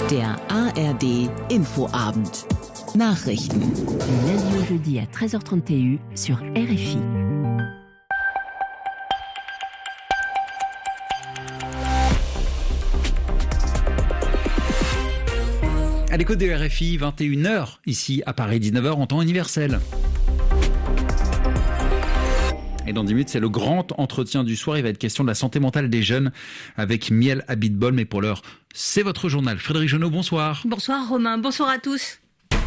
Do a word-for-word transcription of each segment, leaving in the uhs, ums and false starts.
Der A R D Infoabend. Nachrichten. Du lundi au jeudi à treize heures trente sur R F I. À l'écoute de R F I, vingt et une heures, ici à Paris, dix-neuf heures en temps universel. Et dans dix minutes, c'est le grand entretien du soir. Il va être question de la santé mentale des jeunes avec Miel Abitbol. Mais pour l'heure, c'est votre journal. Frédéric Genot, bonsoir. Bonsoir Romain, bonsoir à tous.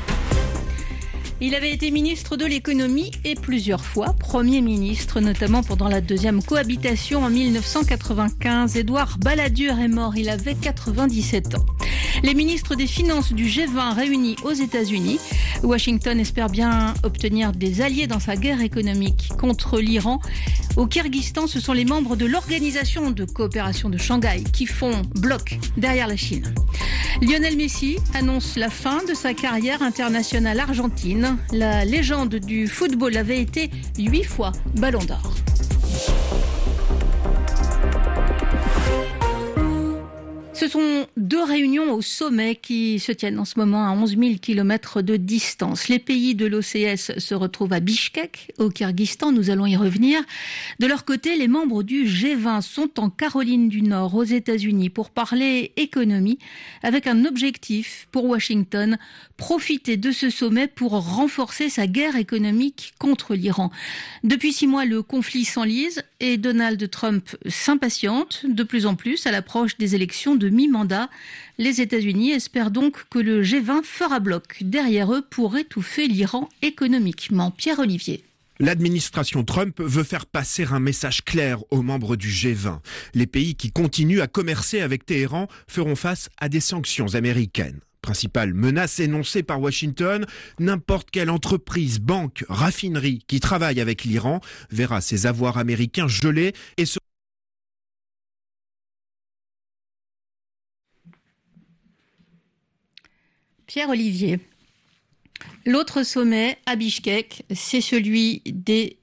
Il avait été ministre de l'économie et plusieurs fois Premier ministre, notamment pendant la deuxième cohabitation en mille neuf cent quatre-vingt-quinze. Édouard Balladur est mort, il avait quatre-vingt-dix-sept ans. Les ministres des Finances du G vingt réunis aux États-Unis. Washington espère bien obtenir des alliés dans sa guerre économique contre l'Iran. Au Kyrgyzstan, ce sont les membres de l'Organisation de coopération de Shanghai qui font bloc derrière la Chine. Lionel Messi annonce la fin de sa carrière internationale argentine. La légende du football avait été huit fois Ballon d'Or. Ce sont deux réunions au sommet qui se tiennent en ce moment à onze mille kilomètres de distance. Les pays de l'O C S se retrouvent à Bichkek, au Kyrgyzstan. Nous allons y revenir. De leur côté, les membres du G vingt sont en Caroline du Nord, aux États-Unis, pour parler économie, avec un objectif pour Washington, profiter de ce sommet pour renforcer sa guerre économique contre l'Iran. Depuis six mois, le conflit s'enlise et Donald Trump s'impatiente de plus en plus à l'approche des élections de mi-mandat. Les États-Unis espèrent donc que le G vingt fera bloc derrière eux pour étouffer l'Iran économiquement. Pierre-Olivier. L'administration Trump veut faire passer un message clair aux membres du G vingt. Les pays qui continuent à commercer avec Téhéran feront face à des sanctions américaines. Principale menace énoncée par Washington, n'importe quelle entreprise, banque, raffinerie qui travaille avec l'Iran verra ses avoirs américains gelés et se Pierre-Olivier. L'autre sommet à Bichkek, c'est celui des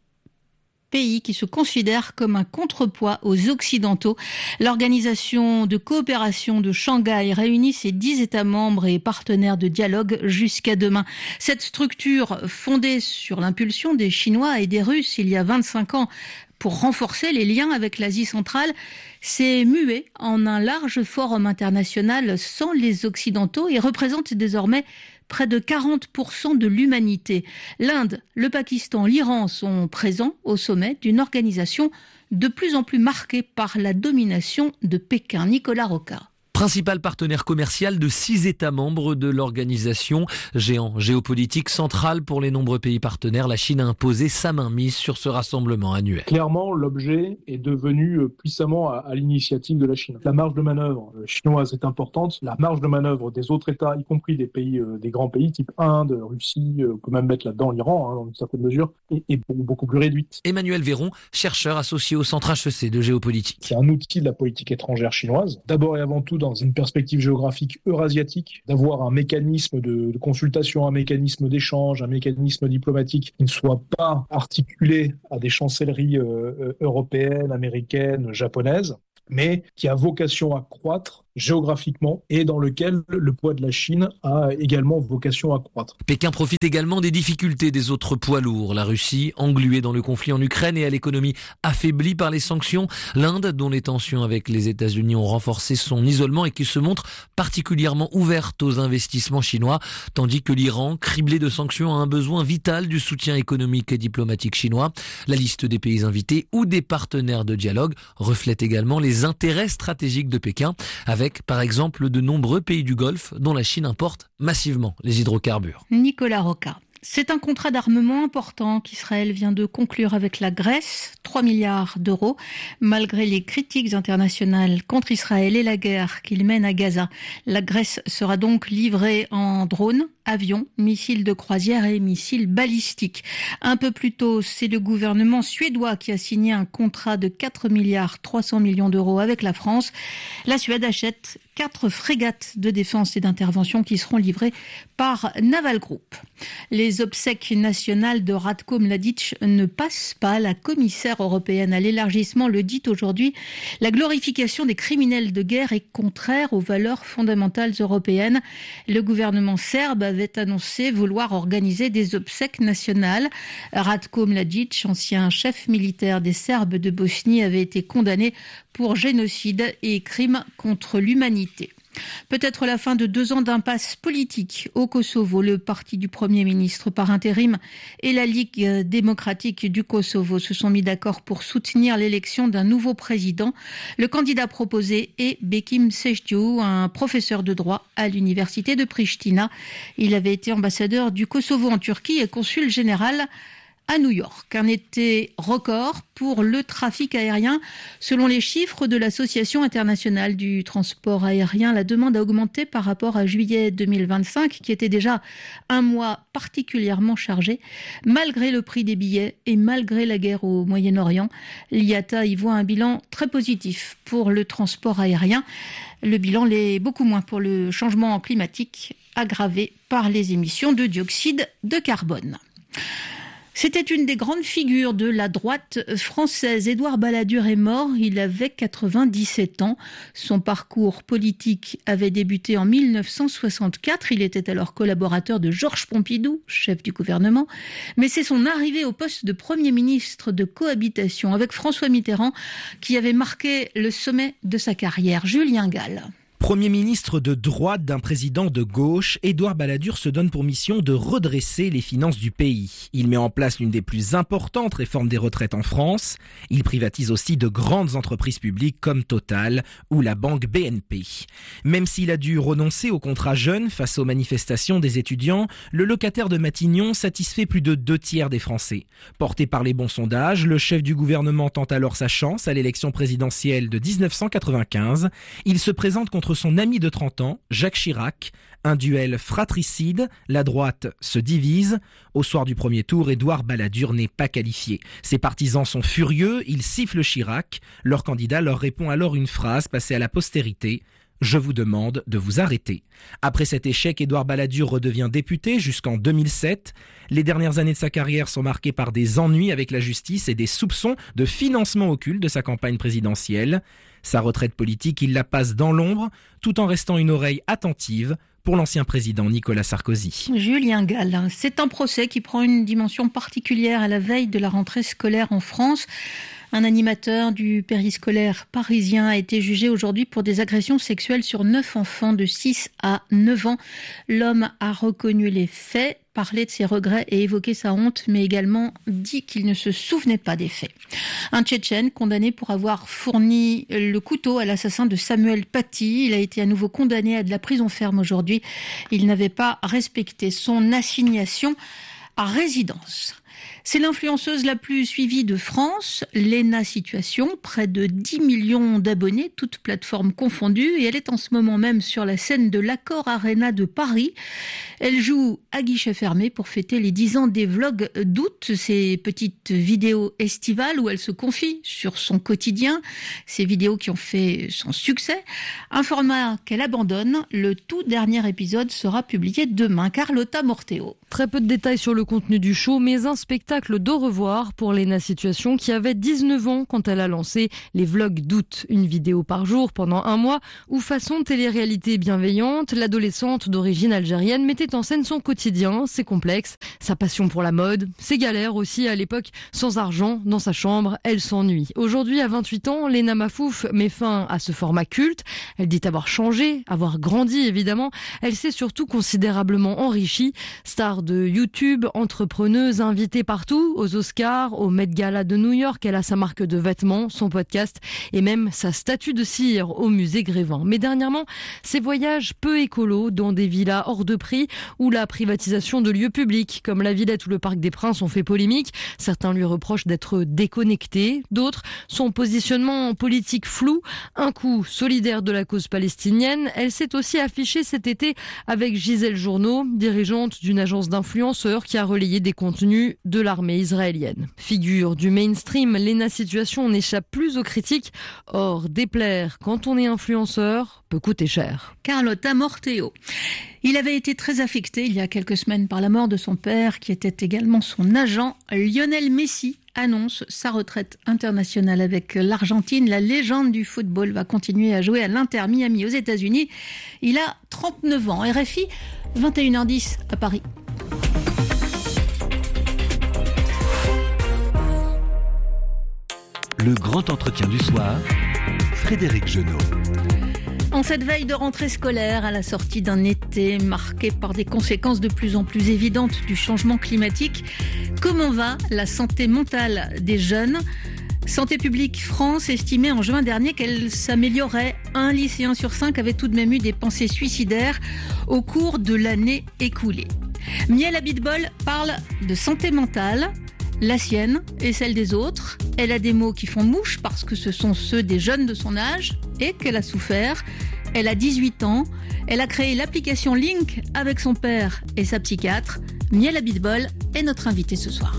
pays qui se considèrent comme un contrepoids aux Occidentaux. L'Organisation de coopération de Shanghai réunit ses dix États membres et partenaires de dialogue jusqu'à demain. Cette structure, fondée sur l'impulsion des Chinois et des Russes il y a vingt-cinq ans, pour renforcer les liens avec l'Asie centrale, s'est muée en un large forum international sans les Occidentaux et représente désormais près de quarante pour cent de l'humanité. L'Inde, le Pakistan, l'Iran sont présents au sommet d'une organisation de plus en plus marquée par la domination de Pékin. Nicolas Rocca. Principal partenaire commercial de six États membres de l'organisation, géant géopolitique central pour les nombreux pays partenaires, la Chine a imposé sa mainmise sur ce rassemblement annuel. Clairement, l'objet est devenu puissamment à, à l'initiative de la Chine. La marge de manœuvre chinoise est importante, la marge de manœuvre des autres États, y compris des pays, euh, des grands pays type Inde, Russie, euh, on peut même mettre là-dedans l'Iran, hein, dans une certaine mesure, est, est beaucoup, beaucoup plus réduite. Emmanuel Véron, chercheur associé au Centre H E C de géopolitique. C'est un outil de la politique étrangère chinoise, d'abord et avant tout dans une perspective géographique eurasiatique, d'avoir un mécanisme de, de consultation, un mécanisme d'échange, un mécanisme diplomatique qui ne soit pas articulé à des chancelleries euh, européennes, américaines, japonaises, mais qui a vocation à croître géographiquement et dans lequel le poids de la Chine a également vocation à croître. Pékin profite également des difficultés des autres poids lourds. La Russie, engluée dans le conflit en Ukraine et à l'économie affaiblie par les sanctions. L'Inde, dont les tensions avec les États-Unis ont renforcé son isolement et qui se montre particulièrement ouverte aux investissements chinois, tandis que l'Iran, criblé de sanctions, a un besoin vital du soutien économique et diplomatique chinois. La liste des pays invités ou des partenaires de dialogue reflète également les intérêts stratégiques de Pékin, avec par exemple de nombreux pays du Golfe dont la Chine importe massivement les hydrocarbures. Nicolas Rocca. C'est un contrat d'armement important qu'Israël vient de conclure avec la Grèce, trois milliards d'euros, malgré les critiques internationales contre Israël et la guerre qu'il mène à Gaza. La Grèce sera donc livrée en drone avions, missiles de croisière et missiles balistiques. Un peu plus tôt, c'est le gouvernement suédois qui a signé un contrat de quatre milliards trois cents millions d'euros avec la France. La Suède achète quatre frégates de défense et d'intervention qui seront livrées par Naval Group. Les obsèques nationales de Ratko Mladic ne passent pas. La commissaire européenne à l'élargissement le dit aujourd'hui. La glorification des criminels de guerre est contraire aux valeurs fondamentales européennes. Le gouvernement serbe avait annoncé vouloir organiser des obsèques nationales. Ratko Mladic, ancien chef militaire des Serbes de Bosnie, avait été condamné pour génocide et crimes contre l'humanité. Peut-être la fin de deux ans d'impasse politique au Kosovo. Le parti du Premier ministre par intérim et la Ligue démocratique du Kosovo se sont mis d'accord pour soutenir l'élection d'un nouveau président. Le candidat proposé est Bekim Sejdiu, un professeur de droit à l'université de Pristina. Il avait été ambassadeur du Kosovo en Turquie et consul général à New York. Un été record pour le trafic aérien. Selon les chiffres de l'Association internationale du transport aérien, la demande a augmenté par rapport à juillet deux mille vingt-cinq, qui était déjà un mois particulièrement chargé. Malgré le prix des billets et malgré la guerre au Moyen-Orient, l'I A T A y voit un bilan très positif pour le transport aérien. Le bilan l'est beaucoup moins pour le changement climatique aggravé par les émissions de dioxyde de carbone. C'était une des grandes figures de la droite française. Édouard Balladur est mort, il avait quatre-vingt-dix-sept ans. Son parcours politique avait débuté en mille neuf cent soixante-quatre. Il était alors collaborateur de Georges Pompidou, chef du gouvernement. Mais c'est son arrivée au poste de Premier ministre de cohabitation avec François Mitterrand qui avait marqué le sommet de sa carrière. Julien Gall. Premier ministre de droite d'un président de gauche, Édouard Balladur se donne pour mission de redresser les finances du pays. Il met en place l'une des plus importantes réformes des retraites en France. Il privatise aussi de grandes entreprises publiques comme Total ou la banque B N P. Même s'il a dû renoncer au contrat jeune face aux manifestations des étudiants, le locataire de Matignon satisfait plus de deux tiers des Français. Porté par les bons sondages, le chef du gouvernement tente alors sa chance à l'élection présidentielle de dix-neuf cent quatre-vingt-quinze. Il se présente contre son ami de trente ans, Jacques Chirac. Un duel fratricide, la droite se divise. Au soir du premier tour, Édouard Balladur n'est pas qualifié. Ses partisans sont furieux, ils sifflent Chirac. Leur candidat leur répond alors une phrase passée à la postérité. « Je vous demande de vous arrêter ». Après cet échec, Édouard Balladur redevient député jusqu'en deux mille sept. Les dernières années de sa carrière sont marquées par des ennuis avec la justice et des soupçons de financement occulte de sa campagne présidentielle. Sa retraite politique, il la passe dans l'ombre, tout en restant une oreille attentive pour l'ancien président Nicolas Sarkozy. Julien Gall, c'est un procès qui prend une dimension particulière à la veille de la rentrée scolaire en France. Un animateur du périscolaire parisien a été jugé aujourd'hui pour des agressions sexuelles sur neuf enfants de six à neuf ans. L'homme a reconnu les faits, parlé de ses regrets et évoqué sa honte, mais également dit qu'il ne se souvenait pas des faits. Un Tchétchène condamné pour avoir fourni le couteau à l'assassin de Samuel Paty. Il a été à nouveau condamné à de la prison ferme aujourd'hui. Il n'avait pas respecté son assignation à résidence. C'est l'influenceuse la plus suivie de France, Léna Situation, près de dix millions d'abonnés, toutes plateformes confondues, et elle est en ce moment même sur la scène de l'Accor Arena de Paris. Elle joue à guichet fermé pour fêter les dix ans des vlogs d'août, ces petites vidéos estivales où elle se confie sur son quotidien, ces vidéos qui ont fait son succès. Un format qu'elle abandonne, le tout dernier épisode sera publié demain. Carlotta Morteo. Très peu de détails sur le contenu du show, mais un spectacle d'au revoir pour Léna Situation qui avait dix-neuf ans quand elle a lancé les vlogs d'août, une vidéo par jour pendant un mois où façon télé-réalité bienveillante, l'adolescente d'origine algérienne mettait en scène son quotidien, ses complexes, sa passion pour la mode, ses galères aussi à l'époque, sans argent, dans sa chambre, elle s'ennuie. Aujourd'hui à vingt-huit ans, Léna Mafouf met fin à ce format culte, elle dit avoir changé, avoir grandi évidemment, elle s'est surtout considérablement enrichie, star de YouTube, entrepreneuse, invitée partout partout, aux Oscars, au Met Gala de New York. Elle a sa marque de vêtements, son podcast et même sa statue de cire au musée Grévin. Mais dernièrement, ses voyages peu écolos dans des villas hors de prix ou la privatisation de lieux publics comme la Villette ou le Parc des Princes ont fait polémique. Certains lui reprochent d'être déconnecté, d'autres son positionnement politique flou. Un coup solidaire de la cause palestinienne, elle s'est aussi affichée cet été avec Gisèle Journeau, dirigeante d'une agence d'influenceurs qui a relayé des contenus de l'armée israélienne. Figure du mainstream, Léna Situation n'échappe plus aux critiques. Or, déplaire quand on est influenceur peut coûter cher. Carlotta Morteo. Il avait été très affecté il y a quelques semaines par la mort de son père, qui était également son agent. Lionel Messi annonce sa retraite internationale avec l'Argentine. La légende du football va continuer à jouer à l'Inter Miami aux États-Unis. Il a trente-neuf ans. R F I, vingt et une heures dix à Paris. Le grand entretien du soir, Frédéric Genot. En cette veille de rentrée scolaire, à la sortie d'un été marqué par des conséquences de plus en plus évidentes du changement climatique, comment va la santé mentale des jeunes ? Santé publique France estimait en juin dernier qu'elle s'améliorait. Un lycéen sur cinq avait tout de même eu des pensées suicidaires au cours de l'année écoulée. Miel Abitbol parle de santé mentale, la sienne et celle des autres. Elle a des mots qui font mouche parce que ce sont ceux des jeunes de son âge et qu'elle a souffert. Elle a dix-huit ans. Elle a créé l'application Link avec son père et sa psychiatre. Miel Abitbol est notre invitée ce soir.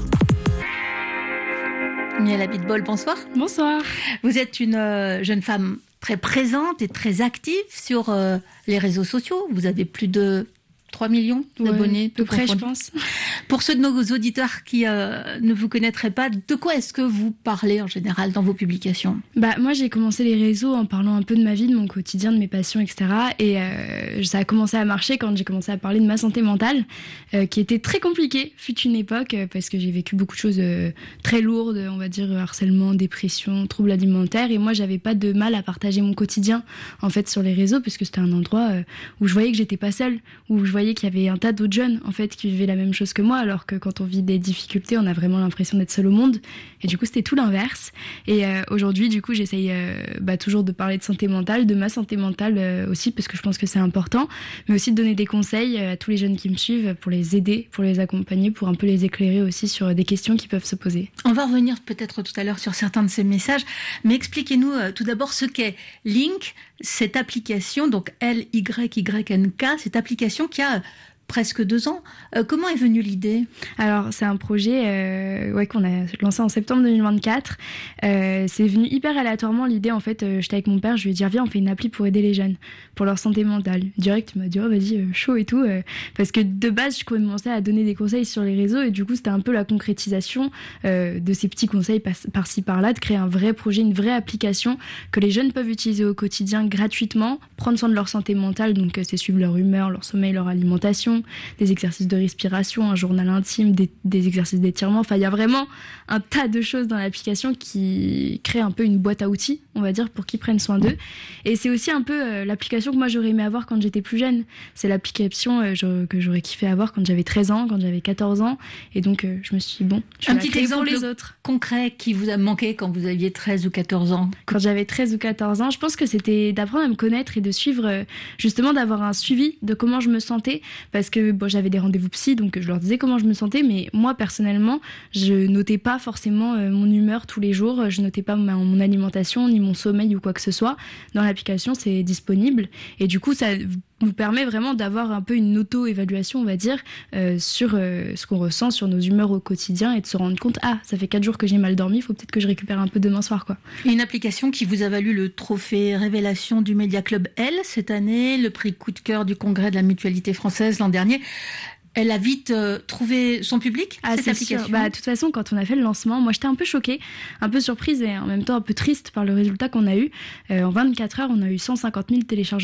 Miel Abitbol, bonsoir. Bonsoir. Vous êtes une euh, jeune femme très présente et très active sur euh, les réseaux sociaux. Vous avez plus de trois millions d'abonnés. Ouais, à peu près, je pense. Pour ceux de nos auditeurs qui euh, ne vous connaîtraient pas, de quoi est-ce que vous parlez en général dans vos publications ? Bah, moi, j'ai commencé les réseaux en parlant un peu de ma vie, de mon quotidien, de mes passions, et cetera. Et euh, ça a commencé à marcher quand j'ai commencé à parler de ma santé mentale, euh, qui était très compliquée, fut une époque, euh, parce que j'ai vécu beaucoup de choses euh, très lourdes, on va dire harcèlement, dépression, troubles alimentaires. Et moi, j'avais pas de mal à partager mon quotidien, en fait, sur les réseaux, parce que c'était un endroit euh, où je voyais que j'étais pas seule, où je voyais qu'il y avait un tas d'autres jeunes en fait qui vivaient la même chose que moi, alors que quand on vit des difficultés, on a vraiment l'impression d'être seul au monde. Et du coup, c'était tout l'inverse. Et euh, aujourd'hui, du coup, j'essaye euh, bah, toujours de parler de santé mentale, de ma santé mentale euh, aussi, parce que je pense que c'est important, mais aussi de donner des conseils à tous les jeunes qui me suivent pour les aider, pour les accompagner, pour un peu les éclairer aussi sur des questions qui peuvent se poser. On va revenir peut-être tout à l'heure sur certains de ces messages, mais expliquez-nous euh, tout d'abord ce qu'est Link, cette application, donc L Y Y N K, cette application qui a presque deux ans. Euh, comment est venue l'idée ? Alors, c'est un projet euh, ouais, qu'on a lancé en septembre deux mille vingt-quatre. Euh, c'est venu hyper aléatoirement, l'idée. En fait, euh, j'étais avec mon père, je lui ai dit, viens, on fait une appli pour aider les jeunes, pour leur santé mentale. Direct, il m'a dit, oh, vas-y, euh, chaud et tout. Euh, parce que de base, je commençais à donner des conseils sur les réseaux et du coup, c'était un peu la concrétisation euh, de ces petits conseils par- par-ci, par-là, de créer un vrai projet, une vraie application que les jeunes peuvent utiliser au quotidien gratuitement, prendre soin de leur santé mentale. Donc, euh, c'est suivre leur humeur, leur sommeil, leur alimentation, des exercices de respiration, un journal intime, des, des exercices d'étirement. Enfin, il y a vraiment un tas de choses dans l'application qui créent un peu une boîte à outils, on va dire, pour qu'ils prennent soin d'eux. Et c'est aussi un peu euh, l'application que moi j'aurais aimé avoir quand j'étais plus jeune. C'est l'application euh, je, que j'aurais kiffé avoir quand j'avais treize ans, quand j'avais quatorze ans. Et donc, euh, je me suis dit, bon, je un vais petit la créer exemple pour les autres. Concret qui vous a manqué quand vous aviez treize ou quatorze ans ? Quand j'avais treize ou quatorze ans, je pense que c'était d'apprendre à me connaître et de suivre, euh, justement, d'avoir un suivi de comment je me sentais. Parce que bon, j'avais des rendez-vous psy, donc je leur disais comment je me sentais, mais moi personnellement, je notais pas forcément euh, mon humeur tous les jours, je notais pas ma, mon alimentation ni mon sommeil ou quoi que ce soit. Dans l'application, c'est disponible et du coup, ça nous permet vraiment d'avoir un peu une auto-évaluation, on va dire, euh, sur euh, ce qu'on ressent, sur nos humeurs au quotidien et de se rendre compte, ah, ça fait quatre jours que j'ai mal dormi, il faut peut-être que je récupère un peu demain soir, quoi. Une application qui vous a valu le trophée Révélation du Média Club L cette année, le prix coup de cœur du Congrès de la Mutualité française l'an dernier. Elle a vite euh, trouvé son public, ah, cette c'est application. Sûr. Bah, de toute façon, quand on a fait le lancement, moi j'étais un peu choquée, un peu surprise et en même temps un peu triste par le résultat qu'on a eu. Euh, en vingt-quatre heures, on a eu cent cinquante mille téléchargements.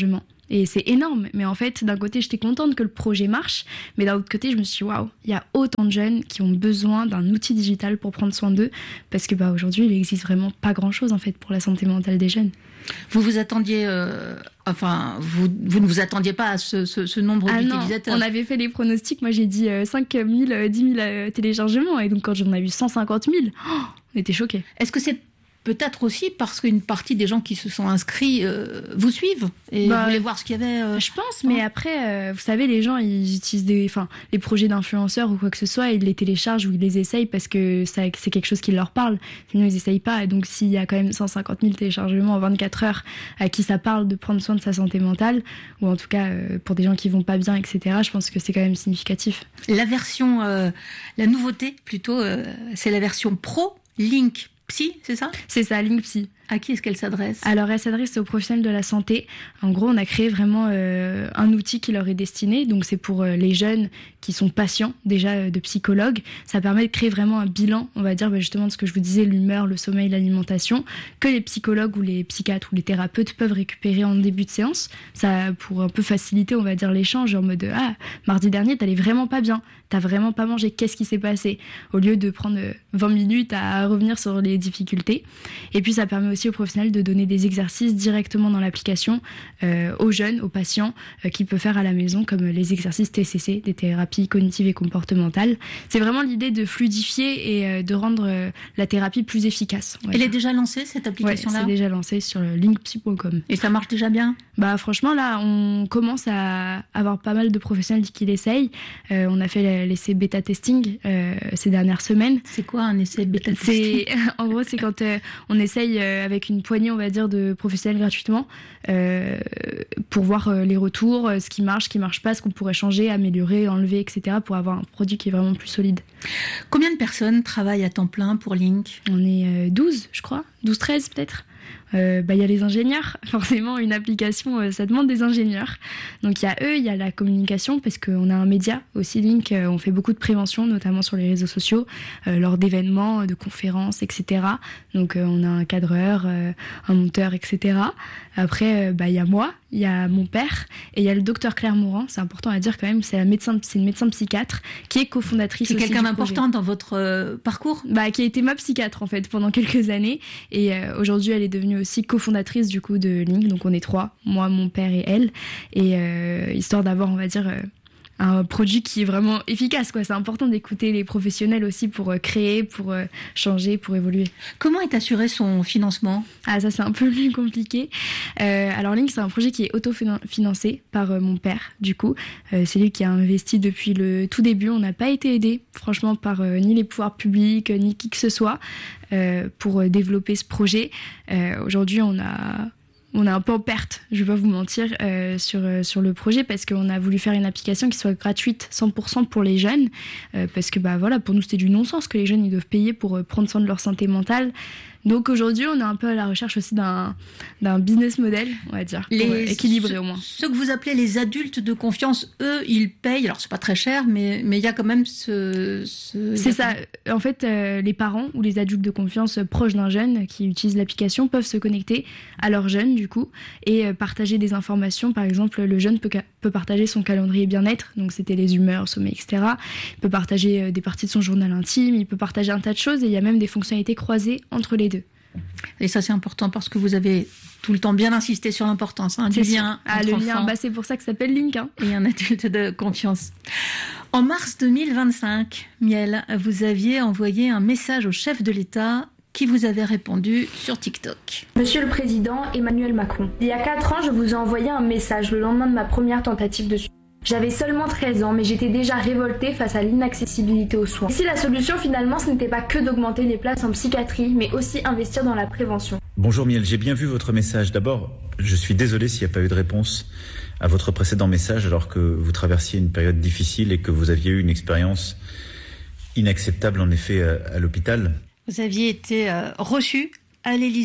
Et c'est énorme. Mais en fait, d'un côté, j'étais contente que le projet marche. Mais d'un autre côté, je me suis dit, waouh, il y a autant de jeunes qui ont besoin d'un outil digital pour prendre soin d'eux. Parce que bah, aujourd'hui, il n'existe vraiment pas grand-chose en fait, pour la santé mentale des jeunes. Vous vous attendiez, euh, enfin, vous, vous ne vous attendiez pas à ce, ce, ce nombre ah d'utilisateurs. Non, on avait fait les pronostics. Moi, j'ai dit euh, cinq mille, dix mille euh, téléchargements. Et donc, quand j'en ai eu cent cinquante mille, oh, on était choqués. Est-ce que c'est peut-être aussi parce qu'une partie des gens qui se sont inscrits euh, vous suivent et bah, voulaient voir ce qu'il y avait euh... Je pense, mais après, euh, vous savez, les gens, ils utilisent des, enfin, les projets d'influenceurs ou quoi que ce soit, ils les téléchargent ou ils les essayent parce que ça, c'est quelque chose qui leur parle. Sinon, ils essayent pas. Et donc, s'il y a quand même cent cinquante mille téléchargements en vingt-quatre heures à qui ça parle de prendre soin de sa santé mentale, ou en tout cas euh, pour des gens qui vont pas bien, et cetera, je pense que c'est quand même significatif. La version, euh, la nouveauté plutôt, euh, c'est la version Pro Link Psy, c'est ça ? C'est ça, Link Psy. À qui est-ce qu'elle s'adresse ? Alors, elle s'adresse aux professionnels de la santé. En gros, on a créé vraiment euh, un outil qui leur est destiné. Donc, c'est pour euh, les jeunes qui sont patients, déjà euh, de psychologues. Ça permet de créer vraiment un bilan, on va dire, bah, justement, de ce que je vous disais, l'humeur, le sommeil, l'alimentation, que les psychologues ou les psychiatres ou les thérapeutes peuvent récupérer en début de séance. Ça, pour un peu faciliter, on va dire, l'échange en mode « Ah, mardi dernier, t'allais vraiment pas bien. T'as vraiment pas mangé. Qu'est-ce qui s'est passé ?» Au lieu de prendre vingt minutes à revenir sur les difficultés. Et puis, ça permet aussi aux professionnels de donner des exercices directement dans l'application euh, aux jeunes, aux patients, euh, qu'ils peuvent faire à la maison, comme les exercices T C C, des thérapies cognitives et comportementales. C'est vraiment l'idée de fluidifier et euh, de rendre euh, la thérapie plus efficace. Elle est déjà lancée, cette application-là ? Ouais, c'est déjà lancé sur link psy point com. Et ça marche déjà bien ? Bah franchement, là, on commence à avoir pas mal de professionnels qui l'essayent. Euh, on a fait l'essai bêta-testing euh, ces dernières semaines. C'est quoi un essai bêta-testing ? En gros, c'est quand euh, on essaye euh, avec une poignée, on va dire, de professionnels gratuitement euh, pour voir euh, les retours, euh, ce qui marche, ce qui marche pas, ce qu'on pourrait changer, améliorer, enlever, et cetera pour avoir un produit qui est vraiment plus solide. Combien de personnes travaillent à temps plein pour Link ? On est euh, douze, je crois. douze treize peut-être. Euh, bah, y a les ingénieurs. Forcément, une application, euh, ça demande des ingénieurs. Donc, il y a eux, il y a la communication, parce qu'on a un média aussi, Link. Euh, on fait beaucoup de prévention, notamment sur les réseaux sociaux, euh, lors d'événements, de conférences, et cetera. Donc, euh, on a un cadreur, euh, un monteur, et cetera. Après, euh, bah, y a moi, il y a mon père, et il y a le docteur Claire Morand. C'est important à dire quand même, c'est, la médecin, c'est une médecin psychiatre qui est cofondatrice. C'est aussi quelqu'un du d'important projet. dans votre euh, parcours ? Bah, qui a été ma psychiatre, en fait, pendant quelques années. Et euh, aujourd'hui, elle est devenue aussi cofondatrice du coup de Link, donc on est trois, moi, mon père et elle, et euh, histoire d'avoir, on va dire, euh, un produit qui est vraiment efficace, quoi. C'est important d'écouter les professionnels aussi pour euh, créer, pour euh, changer, pour évoluer. Comment est assuré son financement ? Ah, ça c'est un peu plus compliqué. Euh, alors Link, c'est un projet qui est autofinancé par euh, mon père, du coup. Euh, c'est lui qui a investi depuis le tout début. On n'a pas été aidé, franchement, par euh, ni les pouvoirs publics, ni qui que ce soit, euh, pour euh, développer ce projet. Euh, aujourd'hui, on a... On est un peu en perte, je vais pas vous mentir, euh, sur, euh, sur le projet parce qu'on a voulu faire une application qui soit gratuite cent pour cent pour les jeunes euh, parce que bah, voilà, pour nous c'était du non-sens que les jeunes ils doivent payer pour euh, prendre soin de leur santé mentale. Donc aujourd'hui, on est un peu à la recherche aussi d'un, d'un business model, on va dire, pour, les, équilibré ce, au moins. Ceux que vous appelez les adultes de confiance, eux, ils payent. Alors c'est pas très cher, mais mais il y a quand même ce. ce c'est ça. En fait, euh, les parents ou les adultes de confiance proches d'un jeune qui utilisent l'application peuvent se connecter à leur jeune du coup et euh, partager des informations. Par exemple, le jeune peut, peut partager son calendrier bien-être, donc c'était les humeurs, sommeil, et cetera. Il peut partager euh, des parties de son journal intime. Il peut partager un tas de choses et il y a même des fonctionnalités croisées entre les deux. Et ça, c'est important parce que vous avez tout le temps bien insisté sur l'importance hein, du lien. Ah, le lien, bah, c'est pour ça que ça s'appelle Link. Hein. Et un adulte de confiance. En mars deux mille vingt-cinq, Miel, vous aviez envoyé un message au chef de l'État qui vous avait répondu sur TikTok. Monsieur le Président Emmanuel Macron, il y a quatre ans, je vous ai envoyé un message le lendemain de ma première tentative de suicide. J'avais seulement treize ans, mais j'étais déjà révoltée face à l'inaccessibilité aux soins. Ici, la solution, finalement, ce n'était pas que d'augmenter les places en psychiatrie, mais aussi investir dans la prévention. Bonjour Miel, j'ai bien vu votre message. D'abord, je suis désolé s'il n'y a pas eu de réponse à votre précédent message alors que vous traversiez une période difficile et que vous aviez eu une expérience inacceptable, en effet, à, à l'hôpital. Vous aviez été euh, reçu à l'Élysée.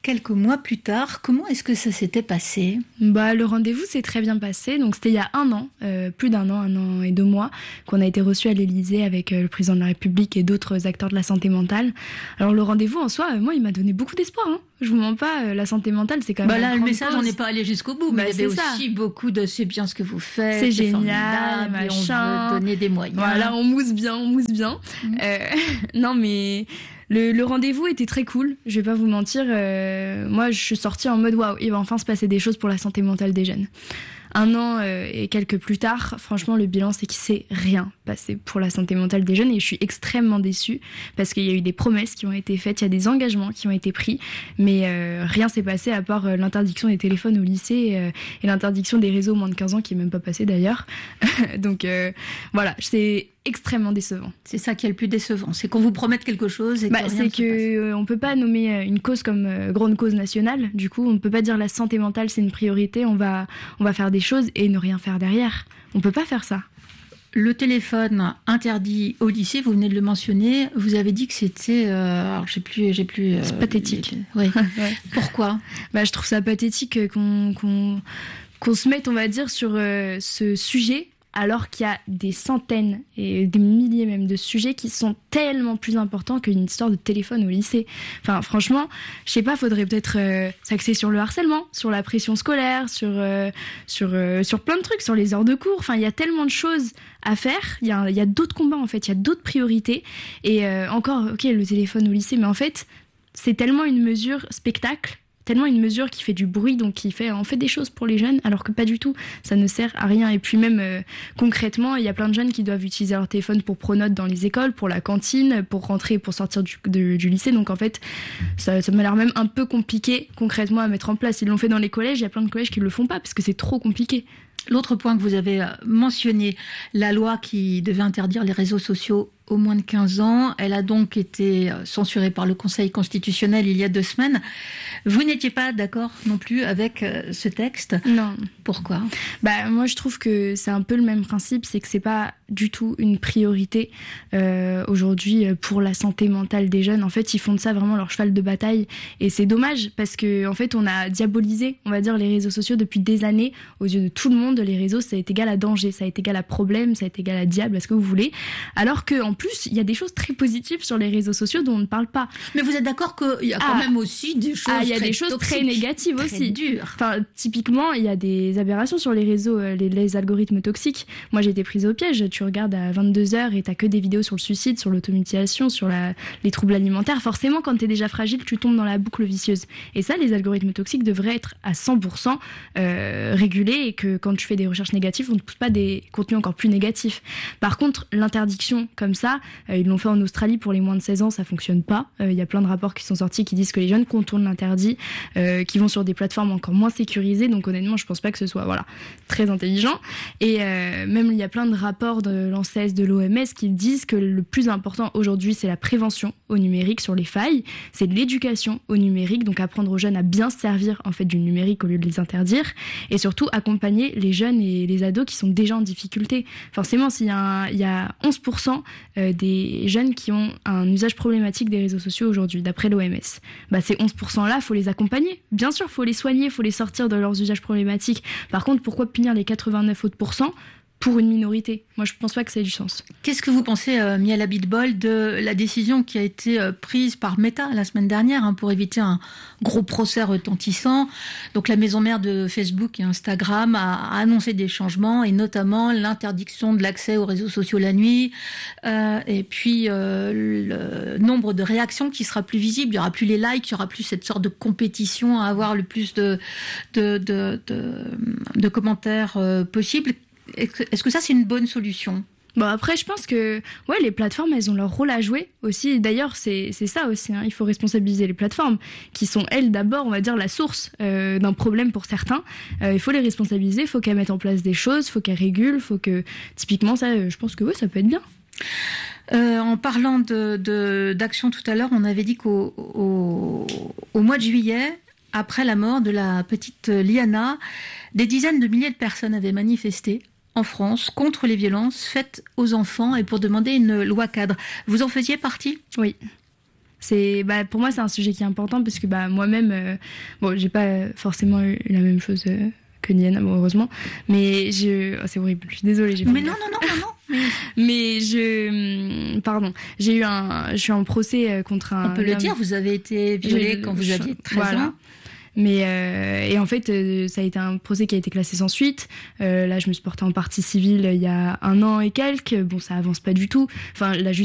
quelques mois plus tard. Comment est-ce que ça s'était passé ? Bah, le rendez-vous s'est très bien passé. Donc, c'était il y a un an, euh, plus d'un an, un an et deux mois, qu'on a été reçus à l'Élysée avec euh, le président de la République et d'autres acteurs de la santé mentale. Alors, le rendez-vous en soi, euh, moi, il m'a donné beaucoup d'espoir. Hein. Je vous mens pas, euh, la santé mentale, c'est quand même. Bah là, une le message, cause. on n'est pas allé jusqu'au bout, bah, mais il y avait ça. aussi beaucoup de c'est bien ce que vous faites, c'est, c'est génial, machin. On veut donner des moyens. Voilà, on mousse bien, on mousse bien. Mmh. Euh, non, mais. Le, le rendez-vous était très cool, je vais pas vous mentir. Euh, moi, je suis sortie en mode waouh, il va enfin se passer des choses pour la santé mentale des jeunes. Un an euh, et quelques plus tard, franchement, le bilan, c'est qu'il s'est rien passé pour la santé mentale des jeunes et je suis extrêmement déçue parce qu'il y a eu des promesses qui ont été faites, il y a des engagements qui ont été pris, mais euh, rien s'est passé à part euh, l'interdiction des téléphones au lycée euh, et l'interdiction des réseaux aux moins de quinze ans qui est même pas passé d'ailleurs. Donc euh, voilà, c'est extrêmement décevant. C'est ça qui est le plus décevant, c'est qu'on vous promette quelque chose et que bah, rien c'est ne se que euh, on peut pas nommer une cause comme euh, grande cause nationale. Du coup, on peut pas dire la santé mentale c'est une priorité. On va on va faire des choses et ne rien faire derrière. On peut pas faire ça. Le téléphone interdit au lycée, vous venez de le mentionner. Vous avez dit que c'était, euh, alors j'ai plus, j'ai plus. Euh, c'est pathétique. Oui. Ouais. Pourquoi ? Bah, je trouve ça pathétique qu'on qu'on qu'on se mette, on va dire, sur euh, ce sujet. Alors qu'il y a des centaines et des milliers même de sujets qui sont tellement plus importants qu'une histoire de téléphone au lycée. Enfin, franchement, je sais pas, faudrait peut-être euh, s'axer sur le harcèlement, sur la pression scolaire, sur euh, sur euh, sur plein de trucs, sur les heures de cours. Enfin, il y a tellement de choses à faire. Il y a il y a d'autres combats en fait, il y a d'autres priorités. Et euh, encore, ok, le téléphone au lycée, mais en fait, c'est tellement une mesure spectacle. Tellement une mesure qui fait du bruit, donc qui fait, on fait des choses pour les jeunes, alors que pas du tout, ça ne sert à rien. Et puis même euh, concrètement, il y a plein de jeunes qui doivent utiliser leur téléphone pour pronote dans les écoles, pour la cantine, pour rentrer, pour sortir du, de, du lycée. Donc en fait, ça, ça m'a l'air même un peu compliqué concrètement à mettre en place. Ils l'ont fait dans les collèges, il y a plein de collèges qui le font pas parce que c'est trop compliqué. L'autre point que vous avez mentionné, la loi qui devait interdire les réseaux sociaux aux moins de quinze ans, elle a donc été censurée par le Conseil constitutionnel il y a deux semaines. Vous n'étiez pas d'accord non plus avec ce texte ? Non. Pourquoi ? Bah moi je trouve que c'est un peu le même principe, c'est que c'est pas du tout une priorité euh, aujourd'hui pour la santé mentale des jeunes. En fait, ils font de ça vraiment leur cheval de bataille et c'est dommage parce que en fait on a diabolisé, on va dire, les réseaux sociaux depuis des années aux yeux de tout le monde. Les réseaux, ça est égal à danger, ça est égal à problème, ça est égal à diable, à ce que vous voulez. Alors que en plus, il y a des choses très positives sur les réseaux sociaux dont on ne parle pas. Mais vous êtes d'accord qu'il y a quand ah, même aussi des choses ah, il y a très des choses toxiques, très négatives très aussi. Dures. Enfin, typiquement, il y a des aberrations sur les réseaux, les, les algorithmes toxiques. Moi, j'ai été prise au piège. Tu regardes à vingt-deux heures et t'as que des vidéos sur le suicide, sur l'automutilation, sur la, les troubles alimentaires. Forcément, quand t'es déjà fragile, tu tombes dans la boucle vicieuse. Et ça, les algorithmes toxiques devraient être à cent pour cent euh, régulés et que quand tu fais des recherches négatives, on ne pousse pas des contenus encore plus négatifs. Par contre, l'interdiction comme ça, euh, ils l'ont fait en Australie pour les moins de seize ans, ça fonctionne pas. Il euh, y a plein de rapports qui sont sortis qui disent que les jeunes contournent l'interdit, euh, qui vont sur des plateformes encore moins sécurisées. Donc honnêtement, je pense pas que ce soit voilà très intelligent. Et euh, même il y a plein de rapports de l'ANSES, de l'O M S qui disent que le plus important aujourd'hui, c'est la prévention au numérique sur les failles, c'est de l'éducation au numérique, donc apprendre aux jeunes à bien se servir en fait du numérique au lieu de les interdire, et surtout accompagner les jeunes et les ados qui sont déjà en difficulté. Forcément, s'il y a, un, il y a onze pour cent des jeunes qui ont un usage problématique des réseaux sociaux aujourd'hui, d'après l'O M S, bah, ces onze pour cent-là, il faut les accompagner. Bien sûr, il faut les soigner, il faut les sortir de leurs usages problématiques. Par contre, pourquoi punir les quatre-vingt-neuf autres pourcents pour une minorité? Moi, je ne pense pas que ça ait du sens. Qu'est-ce que vous pensez, euh, Miel Abitbol, de la décision qui a été euh, prise par Meta la semaine dernière hein, pour éviter un gros procès retentissant? Donc, la maison mère de Facebook et Instagram a, a annoncé des changements et notamment l'interdiction de l'accès aux réseaux sociaux la nuit euh, et puis euh, le nombre de réactions qui sera plus visible. Il n'y aura plus les likes, il n'y aura plus cette sorte de compétition à avoir le plus de, de, de, de, de commentaires euh, possibles. Est-ce que ça, c'est une bonne solution ? Bon, après, je pense que ouais, les plateformes, elles ont leur rôle à jouer aussi. D'ailleurs, c'est, c'est ça aussi. Hein. Il faut responsabiliser les plateformes, qui sont, elles, d'abord, on va dire, la source euh, d'un problème pour certains. Euh, il faut les responsabiliser, il faut qu'elles mettent en place des choses, il faut qu'elles régulent, il faut que... Typiquement, ça, je pense que ouais, ça peut être bien. Euh, en parlant de, de, d'action tout à l'heure, on avait dit qu'au au, au mois de juillet, après la mort de la petite Liana, des dizaines de milliers de personnes avaient manifesté en France contre les violences faites aux enfants et pour demander une loi cadre. Vous en faisiez partie ? Oui. C'est, bah, pour moi, c'est un sujet qui est important parce que bah, moi-même, euh, bon, j'ai pas forcément eu la même chose euh, que Niana, bon, heureusement, mais je, oh, c'est horrible, je suis désolée. J'ai mais non, non, non, non, non. Mais je, pardon, j'ai eu un, je suis en procès contre un. On peut le homme. dire, vous avez été violée Je- quand vous je- aviez treize voilà. ans. Mais euh, et en fait, euh, ça a été un procès qui a été classé sans suite. Euh, là, je me suis portée en partie civile il y a un an et quelques. Bon, ça avance pas du tout. Enfin, la justice